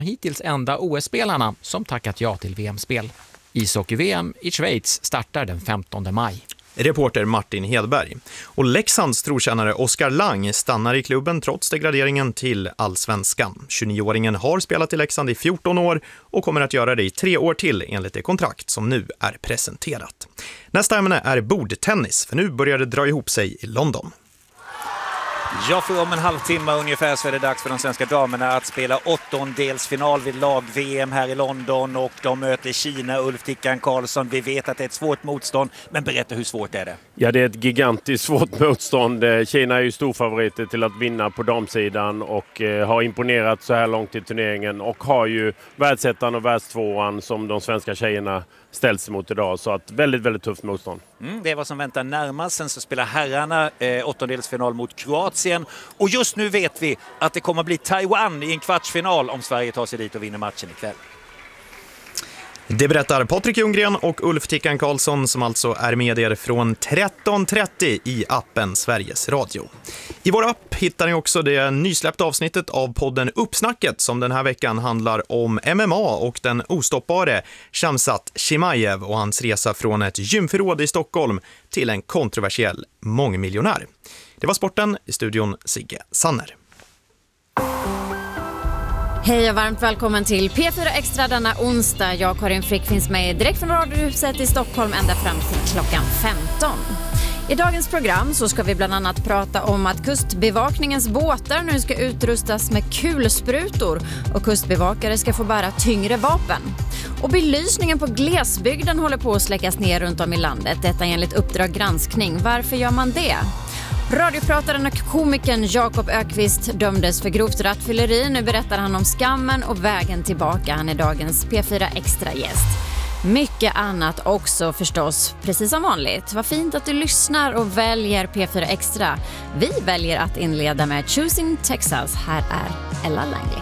hittills enda OS-spelarna som tackat ja till VM-spel. Ishockey-VM i Schweiz startar den 15 maj. Reporter Martin Hedberg. Och Leksands trotjänare Oskar Lang stannar i klubben trots degraderingen till Allsvenskan. 29-åringen har spelat i Leksand i 14 år och kommer att göra det i 3 år till enligt det kontrakt som nu är presenterat. Nästa ämne är bordtennis, för nu börjar det dra ihop sig i London. Ja, för om en halvtimme ungefär så är det dags för de svenska damerna att spela åttondelsfinal vid lag-VM här i London, och de möter Kina, Ulf Tickan Karlsson. Vi vet att det är ett svårt motstånd, men berätta, hur svårt är det? Ja, det är ett gigantiskt svårt motstånd. Kina är ju storfavoriter till att vinna på damsidan och har imponerat så här långt i turneringen och har ju världsettan och världstvåan som de svenska tjejerna ställs emot idag. Så att väldigt, väldigt tufft motstånd. Det är vad som väntar närmast. Sen så spelar herrarna åttondelsfinal mot Kroatien. Och just nu vet vi att det kommer att bli Taiwan i en kvartsfinal om Sverige tar sig dit och vinner matchen ikväll. Det berättar Patrik Ljunggren och Ulf Tickan Karlsson, som alltså är med er från 13.30 i appen Sveriges Radio. I vår app hittar ni också det nysläppta avsnittet av podden Uppsnacket, som den här veckan handlar om MMA och den ostoppbare Khamzat Chimaev och hans resa från ett gymförråd i Stockholm till en kontroversiell mångmiljonär. Det var sporten, i studion Sigge Sanner. Hej och varmt välkommen till P4 Extra denna onsdag. Jag, Karin Frick, finns med direkt från Radiohuset i Stockholm ända fram till klockan 15. I dagens program så ska vi bland annat prata om att kustbevakningens båtar nu ska utrustas med kulsprutor och kustbevakare ska få bära tyngre vapen. Och belysningen på glesbygden håller på att släckas ner runt om i landet. Detta enligt Uppdrag granskning. Varför gör man det? Radioprataren och komikern Jakob Ökvist dömdes för grovt rattfylleri. Nu berättar han om skammen och vägen tillbaka. Han är dagens P4 Extra gäst. Mycket annat också förstås, precis som vanligt. Vad fint att du lyssnar och väljer P4 Extra. Vi väljer att inleda med Choosing Texas. Här är Ella Langley.